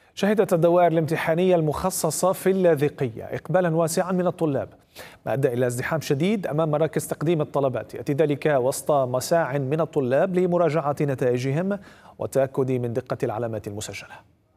شهدت الدوائر الامتحانية المخصصة في اللاذقية إقبالا واسعا من الطلاب، ما أدى إلى ازدحام شديد أمام مراكز تقديم الطلبات. يأتي ذلك وسط مساع من الطلاب لمراجعة نتائجهم والتأكد من دقة العلامات المسجلة.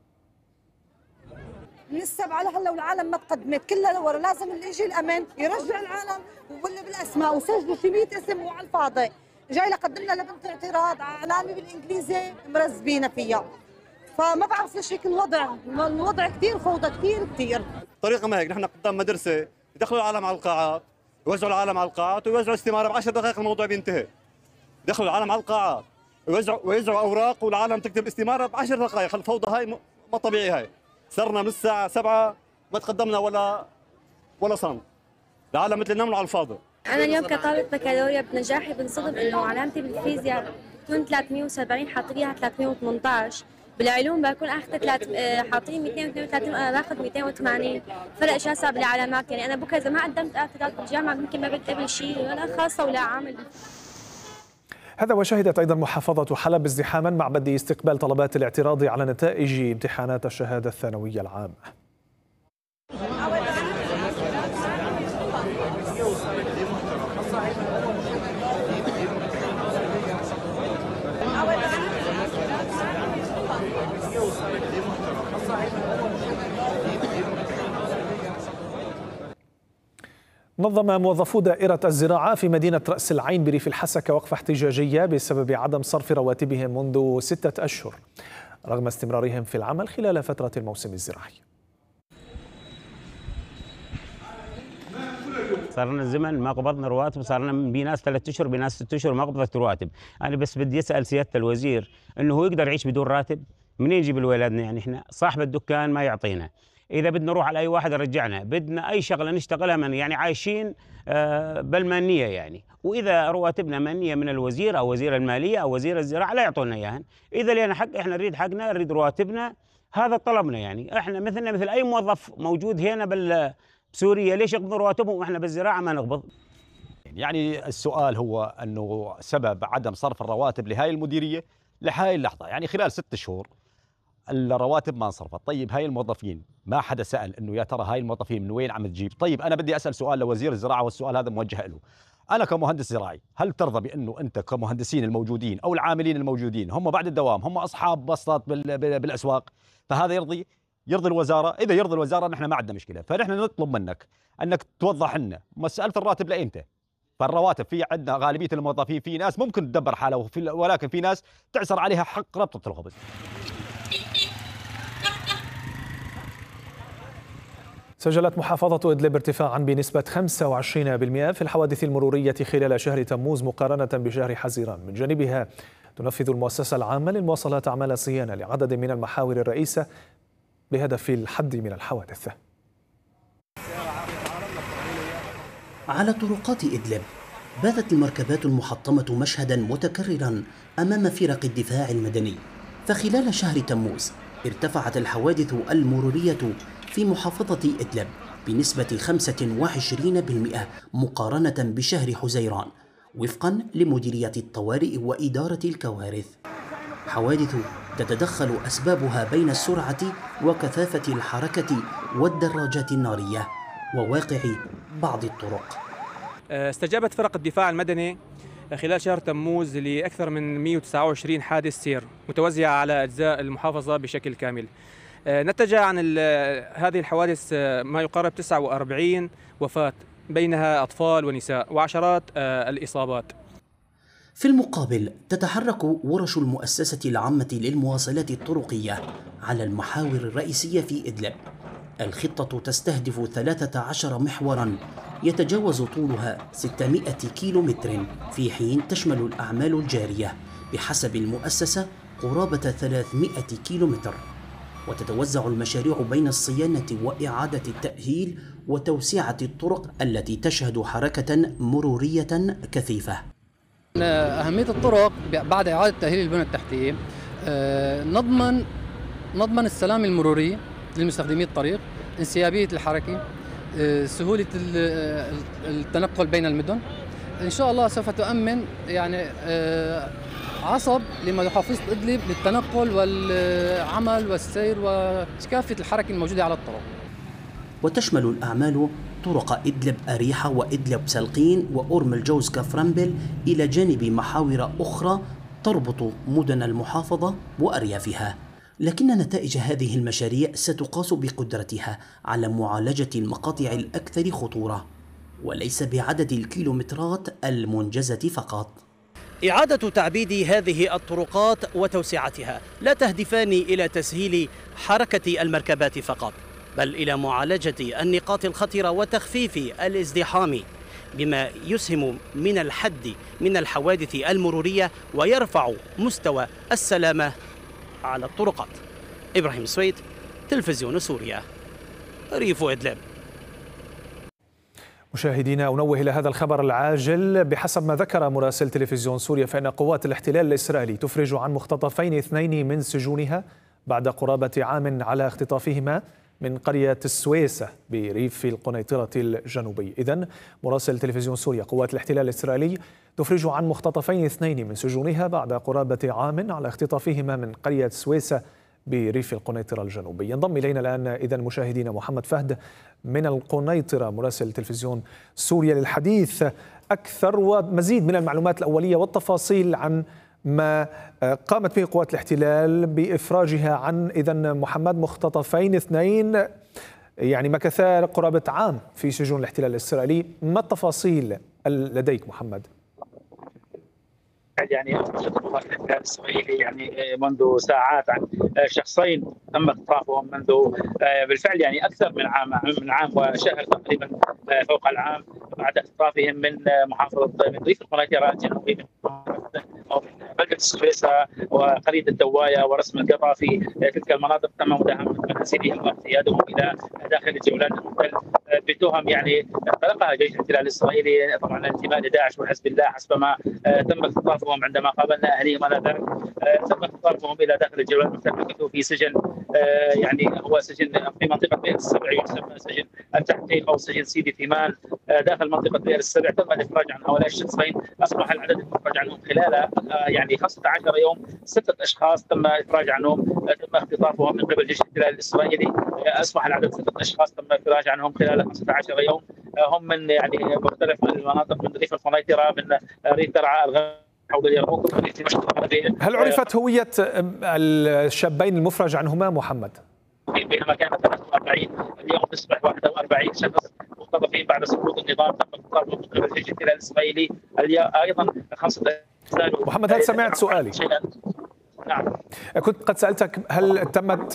من السبعة لهلا والعالم ما تقدمت كلها لورا، لازم اللي يجي الأمن يرجع العالم ولا بالأسماء وسجلوا شي 100 اسم وعلى الفاضي. جاي لقدمنا لبنت اعتراض علامة بالإنجليزي مرزبينا فيها، فما بعرف ليش هيك الوضع كثير فوضى كثير. طريقة ما هيك، نحن قدام مدرسة يدخلوا العالم على القاعات، يوزعوا العالم على القاعات ويوزعوا استمارة ب10 دقائق الموضوع بينتهي. يدخلوا العالم على القاعات ويوزعوا أوراق والعالم تكتب استمارة ب10 دقائق. الفوضى هاي ما طبيعي. هاي صرنا من الساعة 7 ما تقدمنا ولا صنف. العالم مثل النمل على الفاضي. أنا اليوم كطالبة بكالوريا بنجاحي بنصدم إنه علامتي بالفيزياء بتكون 370 حاطيها 318، بالعلوم بكون أخذت حاطين 232 وأنا باخذ 280، فرق شاسع بالعلامات. يعني أنا بكرة إذا ما قدمت اعتراض بالجامعة ممكن ما بقبل شيء ولا خاصة ولا عامل. هذا وشهدت أيضا محافظة حلب ازدحاما مع بدء استقبال طلبات الاعتراض على نتائج امتحانات الشهادة الثانوية العامة. نظم موظفو دائرة الزراعة في مدينة رأس العين بريف الحسكة وقفة احتجاجية بسبب عدم صرف رواتبهم منذ 6 أشهر رغم استمرارهم في العمل خلال فترة الموسم الزراعي. صار لنا زمن ما قبضنا رواتب، صار لنا بناس 3 أشهر بناس 6 أشهر ما قبضت رواتب. أنا بس بدي أسأل سيادة الوزير إنه هو يقدر يعيش بدون راتب؟ منين يجيب لأولادنا؟ يعني إحنا صاحب الدكان ما يعطينا، إذا بدنا نروح على أي واحد رجعنا، بدنا أي شغلة نشتغلها من يعني عايشين بالمانية يعني، وإذا رواتبنا مانية من الوزير أو وزير المالية أو وزير الزراعة لا يعطونا إياها. إذا لنا حق إحنا نريد حقنا، نريد رواتبنا، هذا طلبنا. يعني إحنا مثلنا مثل أي موظف موجود هنا بسوريا، ليش يقبضوا رواتبهم وإحنا بالزراعة ما نقبض؟ يعني السؤال هو أنه سبب عدم صرف الرواتب لهاي المديرية لهاي اللحظة، يعني خلال 6 شهور الرواتب ما انصرفت. طيب هاي الموظفين ما حدا سأل انه يا ترى هاي الموظفين من وين عم تجيب؟ طيب انا بدي اسال سؤال لوزير الزراعه، والسؤال هذا موجه له. انا كمهندس زراعي، هل ترضى بانه انت كمهندسين الموجودين او العاملين الموجودين هم بعد الدوام هم اصحاب بسطات بالاسواق؟ فهذا يرضي الوزاره؟ اذا يرضي الوزاره نحن ما عندنا مشكله، فنحن نطلب منك انك توضح لنا مساله الراتب لايمتى؟ فالرواتب في عندنا غالبيه الموظفين في ناس ممكن تدبر حالها ولكن في ناس تعسر عليها حق ربطه الخبز. سجلت محافظة إدلب ارتفاعا بنسبة 25% في الحوادث المرورية خلال شهر تموز مقارنة بشهر حزيران. من جانبها تنفذ المؤسسة العامة للمواصلات أعمال صيانة لعدد من المحاور الرئيسة بهدف الحد من الحوادث. على طرقات إدلب باتت المركبات المحطمة مشهدا متكررا أمام فرق الدفاع المدني، فخلال شهر تموز ارتفعت الحوادث المرورية في محافظة إدلب بنسبة 25% مقارنة بشهر حزيران وفقا لمديرية الطوارئ وإدارة الكوارث. حوادث تتدخل أسبابها بين السرعة وكثافة الحركة والدراجات النارية وواقع بعض الطرق. استجابت فرق الدفاع المدني خلال شهر تموز لأكثر من 129 حادث سير متوزعة على أجزاء المحافظة بشكل كامل. نتج عن هذه الحوادث ما يقارب 49 وفاة بينها أطفال ونساء وعشرات الإصابات. في المقابل تتحرك ورش المؤسسة العامة للمواصلات الطرقية على المحاور الرئيسية في إدلب. الخطة تستهدف 13 محورا يتجاوز طولها 600 كيلومتر، في حين تشمل الأعمال الجارية بحسب المؤسسة قرابة 300 كيلومتر، وتتوزع المشاريع بين الصيانة وإعادة التأهيل وتوسعة الطرق التي تشهد حركة مرورية كثيفة. أهمية الطرق بعد إعادة تأهيل البنى التحتية نضمن السلام المروري للمستخدمي الطريق، انسيابية الحركة، سهولة التنقل بين المدن. إن شاء الله سوف تؤمن يعني عصب لمحافظة إدلب للتنقل والعمل والسير وكافة الحركة الموجودة على الطرق. وتشمل الأعمال طرق إدلب أريحة وإدلب سلقين وأورم الجوز كفرنبل إلى جانب محاور أخرى تربط مدن المحافظة وأريافها. لكن نتائج هذه المشاريع ستقاس بقدرتها على معالجة المقاطع الأكثر خطورة وليس بعدد الكيلومترات المنجزة فقط. إعادة تعبيد هذه الطرقات وتوسعتها لا تهدفان إلى تسهيل حركة المركبات فقط، بل إلى معالجة النقاط الخطرة وتخفيف الازدحام، بما يسهم من الحد من الحوادث المرورية ويرفع مستوى السلامة على الطرقات. إبراهيم سويد، تلفزيون سوريا، ريف إدلب. مشاهدينا، أنوه إلى هذا الخبر العاجل. بحسب ما ذكر مراسل تلفزيون سوريا فإن قوات الاحتلال الإسرائيلي تفرج عن مختطفين 2 من سجونها بعد قرابة عام على اختطافهما من قرية السويسة بريف القنيطرة الجنوبي. إذن مراسل تلفزيون سوريا: قوات الاحتلال الإسرائيلي تفرج عن مختطفين 2 من سجونها بعد قرابة عام على اختطافهما من قرية السويسة بريف القنيطرة الجنوبي. ينضم إلينا الآن إذن مشاهدينا محمد فهد من القنيطرة مراسل تلفزيون سوريا للحديث أكثر ومزيد من المعلومات الأولية والتفاصيل عن ما قامت به قوات الاحتلال بإفراجها عن إذن محمد مختطفين 2 يعني مكثا قرابة عام في سجون الاحتلال الإسرائيلي. ما التفاصيل لديك محمد؟ يعني قوات الاحتلال الإسرائيلي يعني منذ ساعات عن شخصين تم اختطافهم منذ بالفعل يعني اكثر من عام وشهر تقريبا، فوق العام، بعد اختطافهم من محافظه من ريف القنيطره الجنوبي من بلده السويسه وقريه الدوايه ورسم القطا. في تلك المناطق تم مداهمه منازلهم واقتيادهم الى داخل الجولان المحتل بتهم يعني انطلقها جيش الاحتلال الاسرائيلي طبعا الانتماء لداعش وحزب الله حسب ما تم اختطافهم. عندما قابلنا اهليهم انذاك تم اختطافهم الى داخل الجولان المحتل في سجن يعني هو سجن في منطقه بئر السبع يسمى سجن التحقيق او سجن سيدي ثيمان داخل منطقه بئر السبع. تم الافراج عن هؤلاء الشخصين، اصبح العدد المفرج عنهم خلال يعني 15 يوم 6 اشخاص تم الافراج عنهم، تم اختطافهم من قبل جيش الاحتلال الاسرائيلي. اصبح العدد 6 اشخاص تم الافراج عنهم خلال 15 يوم، هم من يعني مختلف المناطق من ريف القنيطره، من ريف درعا، الغرب، حوض اليرموك. هل عرفت هوية الشابين المفرج عنهما محمد؟ بينما كانت 43 اليوم تصبح 41 شخص مختطفين بعد سقوط النظام. تم اختطافهم من قبل الجيش الاحتلال الاسرائيلي. ايضا 5 محمد، هل سمعت سؤالي؟ نعم. كنت قد سألتك هل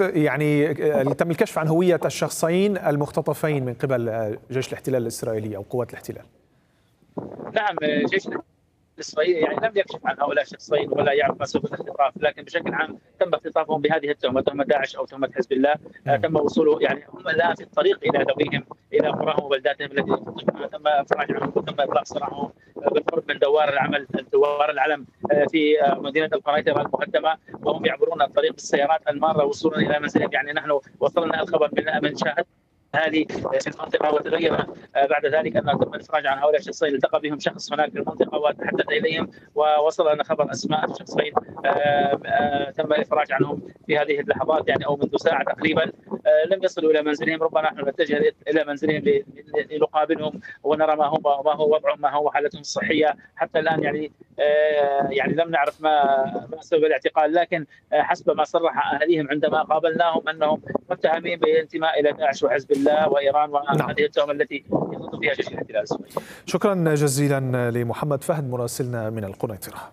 تم الكشف عن هوية الشخصين المختطفين من قبل جيش الاحتلال الإسرائيلي أو قوات الاحتلال؟ نعم، جيش الإسرائيلي يعني لم يكشف عن هؤلاء الشخصين ولا يعرف مسبب الاختطاف، لكن بشكل عام تم اختطافهم بهذه التهمة، تهمة داعش أو تهمة حزب الله. تم وصوله يعني هم الآن في الطريق إلى ذويهم إلى قراهم وبلداتهم التي تم إفراج عنهم وتم إطلاق سراحهم بالقرب من دوار العلم في مدينة القنيطرة المهدمة، وهم يعبرون الطريق بالسيارات المارة وصولا إلى منزلهم. يعني نحن وصلنا الخبر من شاهد هذه في المنطقه، وتغير بعد ذلك ان تم الافراج عن هؤلاء الشخصين. التقى بهم شخص هناك في المنطقه وتحدث اليهم ووصل لنا خبر اسماء الشخصين تم الافراج عنهم في هذه اللحظات يعني او منذ ساعه تقريبا. لم يصلوا الى منزلهم، ربما نحن نتجه الى منزلهم لنقابلهم ونرى ما هو وضعهم، ما هو حالتهم الصحيه. حتى الان يعني لم نعرف ما سبب الاعتقال، لكن حسب ما صرح اهاليهم عندما قابلناهم انهم متهمين بالانتماء الى داعش وحزب الله وايران وهذه التهمه التي يخوض فيها جيش الاحتلال الاسرائيلي. شكرا جزيلا لمحمد فهد مراسلنا من القنيطره.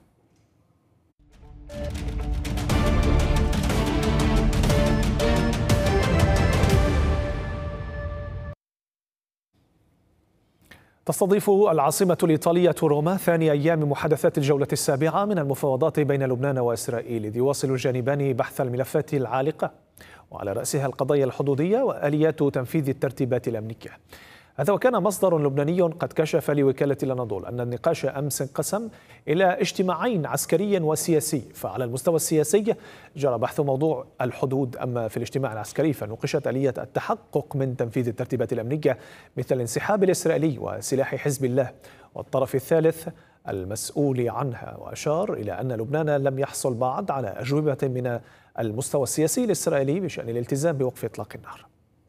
تستضيف العاصمة الإيطالية روما ثاني أيام محادثات الجولة السابعة من المفاوضات بين لبنان وإسرائيل، إذ يواصل الجانبان بحث الملفات العالقة وعلى رأسها القضايا الحدودية وآليات تنفيذ الترتيبات الأمنية. هذا وكان مصدر لبناني قد كشف لوكالة الأناضول أن النقاش أمس انقسم إلى اجتماعين عسكري وسياسي. فعلى المستوى السياسي جرى بحث موضوع الحدود، أما في الاجتماع العسكري فنوقشت آلية التحقق من تنفيذ الترتيبات الأمنية مثل الانسحاب الإسرائيلي وسلاح حزب الله. والطرف الثالث المسؤول عنها، وأشار إلى أن لبنان لم يحصل بعد على أجوبة من المستوى السياسي الإسرائيلي بشأن الالتزام بوقف إطلاق النار.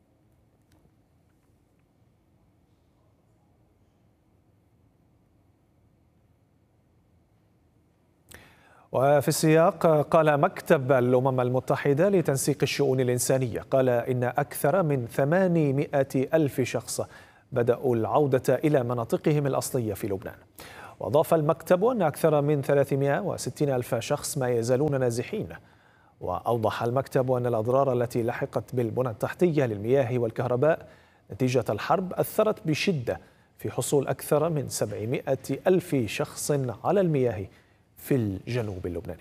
وفي السياق، قال مكتب الأمم المتحدة لتنسيق الشؤون الإنسانية قال إن أكثر من 800,000 شخص بدأوا العودة إلى مناطقهم الأصلية في لبنان. وأضاف المكتب أن أكثر من 360,000 شخص ما يزالون نازحين. وأوضح المكتب أن الأضرار التي لحقت بالبنى التحتية للمياه والكهرباء نتيجة الحرب أثرت بشدة في حصول أكثر من 700,000 شخص على المياه في الجنوب اللبناني.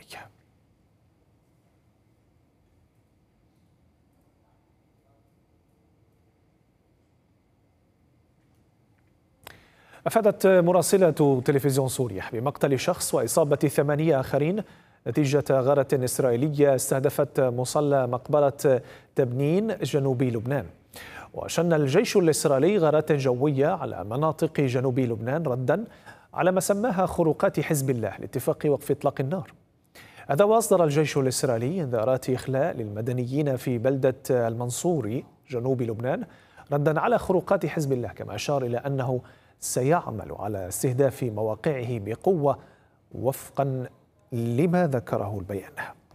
أفادت مراسلة تلفزيون سوريا بمقتل شخص وإصابة 8 آخرين نتيجة غارة إسرائيلية استهدفت مصلى مقبرة تبنين جنوبي لبنان. وشن الجيش الإسرائيلي غارات جوية على مناطق جنوب لبنان ردا على ما سماها خروقات حزب الله لاتفاق وقف إطلاق النار. هذا وأصدر الجيش الإسرائيلي إنذارات إخلاء للمدنيين في بلدة المنصوري جنوب لبنان ردا على خروقات حزب الله، كما أشار إلى أنه سيعمل على استهداف مواقعه بقوة وفقا لما ذكره البيان.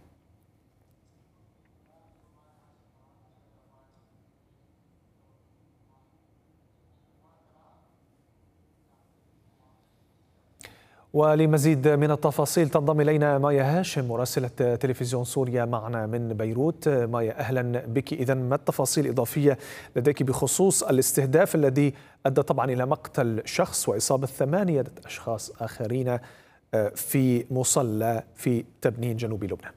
ولمزيد من التفاصيل تنضم إلينا مايا هاشم مراسلة تلفزيون سوريا معنا من بيروت. مايا، أهلا بك. إذن ما التفاصيل الإضافية لديك بخصوص الاستهداف الذي أدى طبعا إلى مقتل شخص وإصابة 8 أشخاص آخرين في مصلى في تبنين جنوب لبنان؟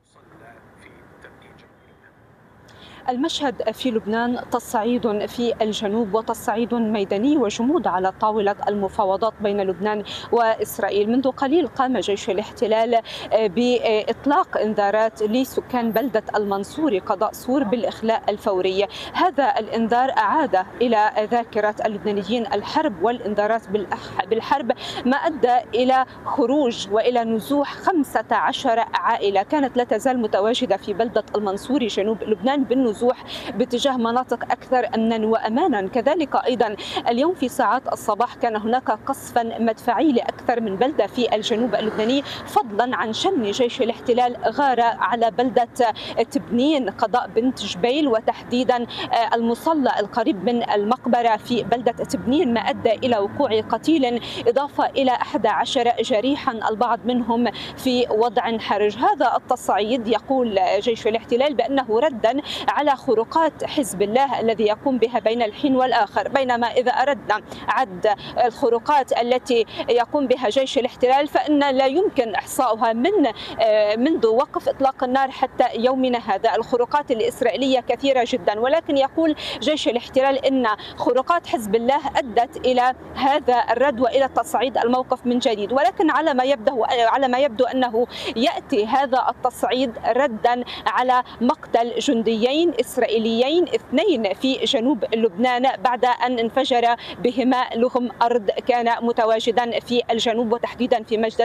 المشهد في لبنان تصعيد في الجنوب وتصعيد ميداني وجمود على طاولة المفاوضات بين لبنان وإسرائيل. منذ قليل قام جيش الاحتلال بإطلاق إنذارات لسكان بلدة المنصوري قضاء سور بالإخلاء الفوري. هذا الإنذار أعاد إلى ذاكرة اللبنانيين الحرب والإنذارات بالحرب، ما أدى إلى خروج وإلى نزوح 15 عائلة كانت لا تزال متواجدة في بلدة المنصوري جنوب لبنان بالنزوح باتجاه مناطق أكثر أمنا وأمانا. كذلك أيضا اليوم في ساعات الصباح كان هناك قصفا مدفعي لأكثر من بلدة في الجنوب اللبناني، فضلا عن شن جيش الاحتلال غارة على بلدة تبنين قضاء بنت جبيل، وتحديدا المصلى القريب من المقبرة في بلدة تبنين، ما أدى إلى وقوع قتيل إضافة إلى 11 جريحا البعض منهم في وضع حرج. هذا التصعيد يقول جيش الاحتلال بأنه ردا على خروقات حزب الله الذي يقوم بها بين الحين والآخر، بينما إذا أردنا عد الخروقات التي يقوم بها جيش الاحتلال فإن لا يمكن إحصاؤها منذ وقف إطلاق النار حتى يومنا هذا. الخروقات الإسرائيلية كثيرة جدا، ولكن يقول جيش الاحتلال إن خروقات حزب الله أدت إلى هذا الرد وإلى تصعيد الموقف من جديد. ولكن على ما يبدو أنه يأتي هذا التصعيد ردا على مقتل جنديين إسرائيليين 2 في جنوب لبنان بعد أن انفجر بهما لغم أرض كان متواجدا في الجنوب، وتحديدا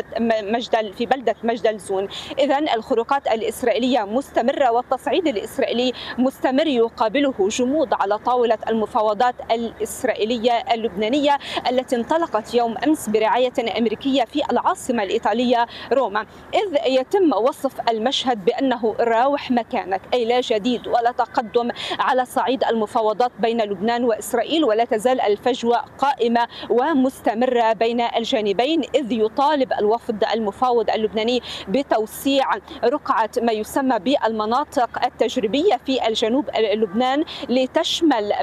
في بلدة مجدل زون. إذن الخروقات الإسرائيلية مستمرة والتصعيد الإسرائيلي مستمر، يقابله جمود على طاولة المفاوضات الإسرائيلية اللبنانية التي انطلقت يوم أمس برعاية أمريكية في العاصمة الإيطالية روما، إذ يتم وصف المشهد بأنه راوح مكانك، أي لا جديد ولا تقدم على صعيد المفاوضات بين لبنان وإسرائيل، ولا تزال الفجوة قائمة ومستمرة بين الجانبين، إذ يطالب الوفد المفاوض اللبناني بتوسيع رقعة ما يسمى بالمناطق التجريبية في الجنوب لبنان لتشمل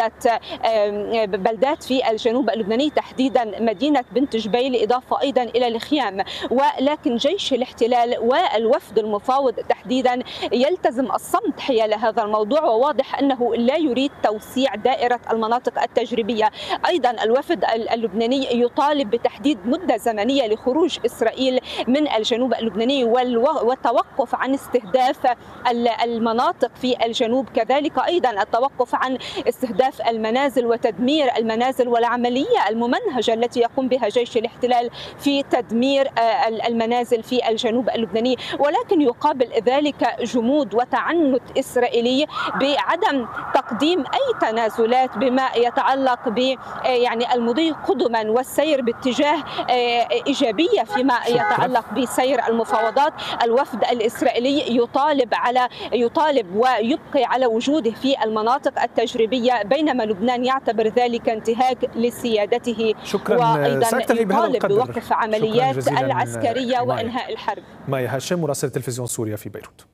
بلدات في الجنوب اللبناني، تحديدا مدينة بنت جبيل، إضافة أيضا إلى الخيام. ولكن جيش الاحتلال والوفد المفاوض تحديدا يلتزم الصمت حيال هذا الموضوع، وواضح أنه لا يريد توسيع دائرة المناطق التجريبية. أيضا الوفد اللبناني يطالب بتحديد مدة زمنية لخروج إسرائيل من الجنوب اللبناني والتوقف عن استهداف المناطق في الجنوب، كذلك أيضا التوقف عن استهداف المنازل وتدمير المنازل والعملية الممنهجة التي يقوم بها جيش الاحتلال في تدمير المنازل في الجنوب اللبناني. ولكن يقابل ذلك جمود وتعنت إسرائيلي بعدم تقديم أي تنازلات بما يتعلق ب يعني المضي قدما والسير باتجاه إيجابية فيما يتعلق بسير المفاوضات. الوفد الإسرائيلي يطالب ويبقي على وجوده في المناطق التجريبية، بينما لبنان يعتبر ذلك انتهاك لسيادته. وأيضا يطالب بوقف عمليات العسكرية وإنهاء الحرب. مايا هاشم مراسل تلفزيون سوريا في بيروت.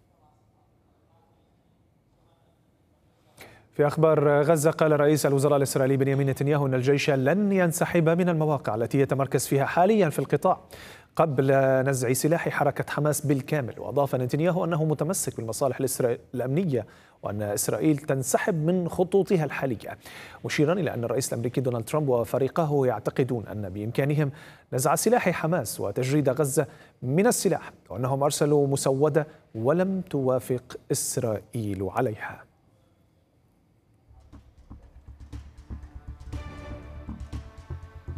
في أخبار غزة، قال رئيس الوزراء الإسرائيلي بنيامين نتنياهو أن الجيش لن ينسحب من المواقع التي يتمركز فيها حاليا في القطاع قبل نزع سلاح حركة حماس بالكامل. وأضاف نتنياهو أنه متمسك بالمصالح الأمنية وأن إسرائيل تنسحب من خطوطها الحالية، مشيرا إلى أن الرئيس الأمريكي دونالد ترامب وفريقه يعتقدون أن بإمكانهم نزع سلاح حماس وتجريد غزة من السلاح، وأنهم أرسلوا مسودة ولم توافق إسرائيل عليها.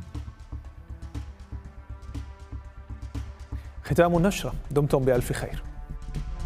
ختام النشرة، دمتم بألف خير.